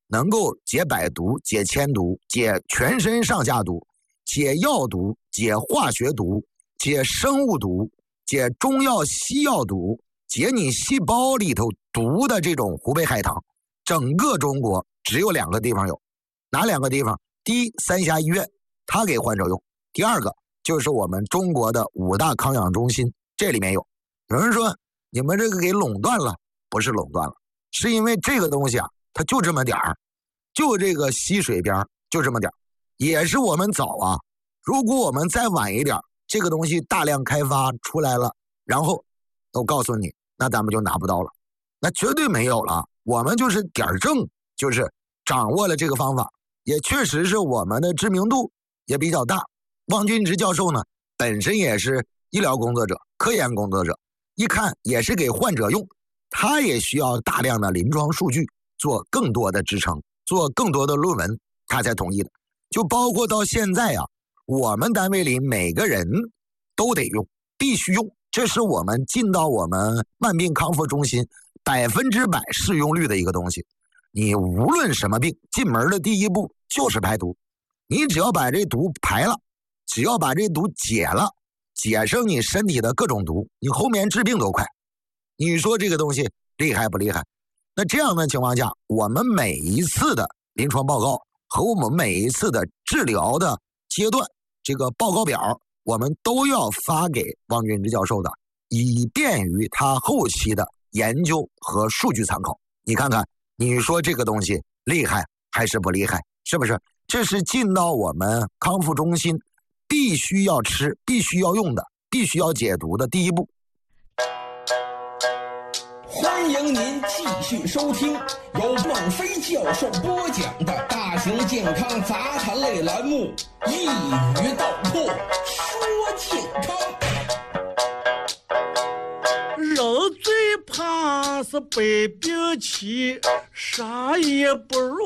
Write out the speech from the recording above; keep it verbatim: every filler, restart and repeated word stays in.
能够解百毒、解千毒、解全身上下毒、解药毒、解化学毒、解生物毒、解中药西药毒、解你细胞里头毒的这种湖北海棠，整个中国只有两个地方有。哪两个地方？第一，三峡医院，它给患者用；第二个就是我们中国的五大康养中心，这里面有。有人说你们这个给垄断了，不是垄断了，是因为这个东西啊，它就这么点儿，就这个溪水边就这么点儿，也是我们早啊。如果我们再晚一点，这个东西大量开发出来了，然后都告诉你，那咱们就拿不到了，那绝对没有了。我们就是点儿正，就是掌握了这个方法，也确实是我们的知名度也比较大。汪军直教授呢，本身也是医疗工作者、科研工作者，一看也是给患者用，他也需要大量的临床数据做更多的支撑，做更多的论文，他才同意的。就包括到现在啊，我们单位里每个人都得用，必须用，这是我们进到我们慢病康复中心百分之百适用率的一个东西。你无论什么病，进门的第一步就是排毒，你只要把这毒排了，只要把这毒解了，解生你身体的各种毒，你后面治病都快。你说这个东西厉害不厉害？那这样的情况下，我们每一次的临床报告和我们每一次的治疗的阶段，这个报告表我们都要发给汪军直教授的，以便于他后期的研究和数据参考。你看看，你说这个东西厉害还是不厉害？是不是？这是进到我们康复中心必须要吃、必须要用的、必须要解毒的第一步。 欢迎您继续收听由孟非教授播讲的大型健康杂谈类栏目《一语道破说健康》。 人最怕是被病气，啥也不如